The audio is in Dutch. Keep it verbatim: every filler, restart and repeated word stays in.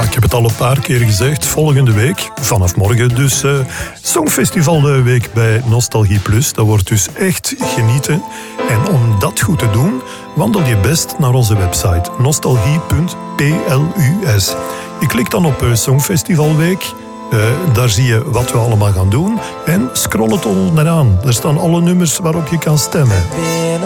ik heb het al een paar keer gezegd. Volgende week, vanaf morgen dus, uh, Songfestivalweek bij Nostalgie Plus. Dat wordt dus echt genieten. En om dat goed te doen, wandel je best naar onze website nostalgie punt p l u s. Je klikt dan op uh, Songfestivalweek. Uh, daar zie je wat we allemaal gaan doen. En scroll het al naar aan. Daar staan alle nummers waarop je kan stemmen.